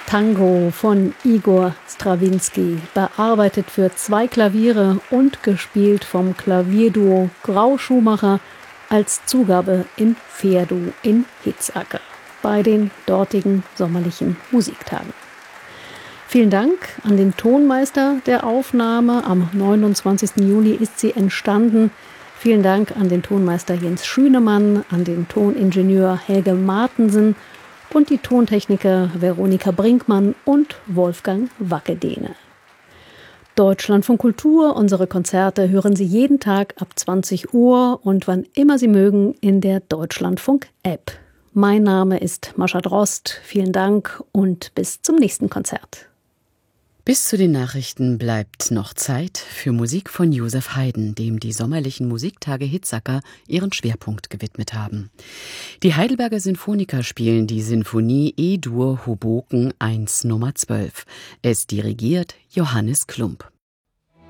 Tango von Igor Strawinski, bearbeitet für 2 Klaviere und gespielt vom Klavierduo Grau-Schumacher als Zugabe im Fährdu in Hitzacker bei den dortigen sommerlichen Musiktagen. Vielen Dank an den Tonmeister der Aufnahme. Am 29. Juli ist sie entstanden. Vielen Dank an den Tonmeister Jens Schünemann, an den Toningenieur Helge Martensen und die Tontechniker Veronika Brinkmann und Wolfgang Wackedehne. Deutschlandfunk Kultur, unsere Konzerte hören Sie jeden Tag ab 20 Uhr und wann immer Sie mögen in der Deutschlandfunk-App. Mein Name ist Mascha Drost. Vielen Dank und bis zum nächsten Konzert. Bis zu den Nachrichten bleibt noch Zeit für Musik von Josef Haydn, dem die sommerlichen Musiktage Hitzacker ihren Schwerpunkt gewidmet haben. Die Heidelberger Sinfoniker spielen die Sinfonie E-Dur Hoboken 1 Nummer 12. Es dirigiert Johannes Klump.